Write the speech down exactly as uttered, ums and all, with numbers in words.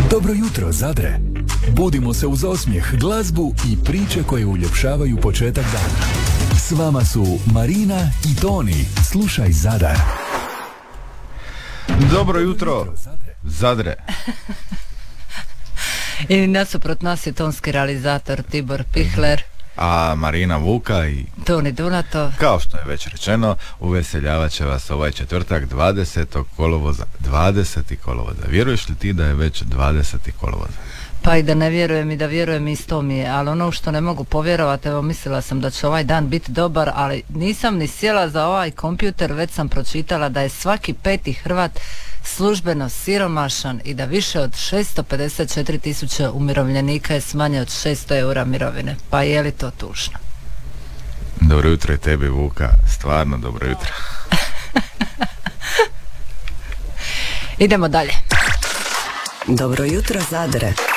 Dobro jutro, Zadre. Budimo se uz osmijeh, glazbu i priče koje uljepšavaju početak dana. S vama su Marina i Toni. Slušaj Zadar. Dobro jutro, Zadre. I nasuprot nas je tonski realizator Tibor Pihler, A Marina Vuka i Toni Dunatov. kao što je već rečeno, uveseljavat će vas ovaj četvrtak dvadesetog kolovoza. dvadeseti kolovoza. Vjeruješ li ti da je već dvadeseti kolovoza? Pa i da ne vjerujem i da vjerujem isto mi je, ali ono što ne mogu povjerovati, evo mislila sam da će ovaj dan biti dobar, ali nisam ni sjela za ovaj kompjuter, već sam pročitala da je svaki peti Hrvat službeno siromašan i da više od šesto pedeset četiri tisuće umirovljenika je s manje od šesto eura mirovine. Pa je li to tužno? Dobro jutro i tebi, Vuka, stvarno dobro jutro. Idemo dalje. Dobro jutro, Zadre.